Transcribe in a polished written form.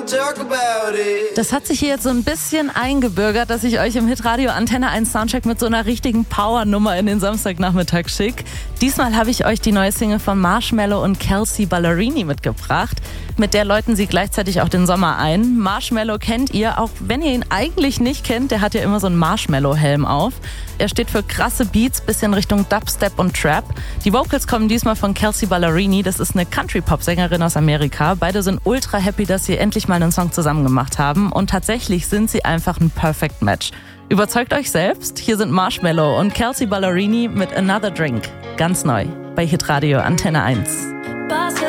Das hat sich hier jetzt so ein bisschen eingebürgert, dass ich euch im Hitradio Antenne 1 Soundcheck mit so einer richtigen Powernummer in den Samstagnachmittag schicke. Diesmal habe ich euch die neue Single von Marshmello und Kelsea Ballerini mitgebracht. Mit der läuten sie gleichzeitig auch den Sommer ein. Marshmello kennt ihr, auch wenn ihr ihn eigentlich nicht kennt. Der hat ja immer so einen Marshmello-Helm auf. Er steht für krasse Beats, bisschen Richtung Dubstep und Trap. Die Vocals kommen diesmal von Kelsea Ballerini. Das ist eine Country-Pop-Sängerin aus Amerika. Beide sind ultra happy, dass sie endlich mal einen Song zusammen gemacht haben. Und tatsächlich sind sie einfach ein Perfect Match. Überzeugt euch selbst. Hier sind Marshmello und Kelsea Ballerini mit Another Drink. Ganz neu bei Hitradio Antenne 1.